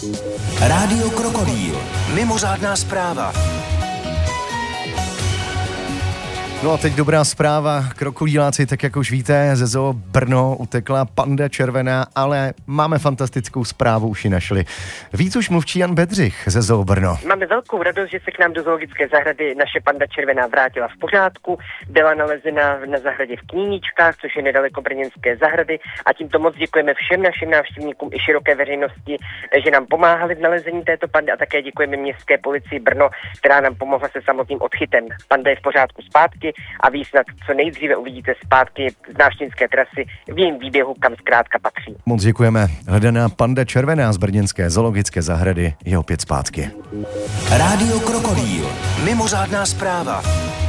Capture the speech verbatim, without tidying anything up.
Rádio Krokodýl. Mimořádná zpráva. No a teď dobrá zpráva, krokodýláci, tak jak už víte, ze zoo Brno utekla panda červená, ale máme fantastickou zprávu, už ji našli. Víc už mluvčí Jan Bedřich ze zoo Brno. Máme velkou radost, že se k nám do zoologické zahrady naše panda červená vrátila v pořádku, byla nalezena na zahradě v Kníničkách, což je nedaleko brněnské zahrady, a tímto moc děkujeme všem našim návštěvníkům i široké veřejnosti, že nám pomáhali v nalezení této pandy, a také děkujeme městské policii Brno, která nám pomohla se samotným odchytem. Panda je v pořádku zpátky a vy snad co nejdříve uvidíte zpátky z návštěvnické trasy v jejím výběhu, kam zkrátka patří. Moc děkujeme. Hledaná panda červená z brněnské zoologické zahrady je opět zpátky. Rádio Krokodýl. Mimořádná zpráva.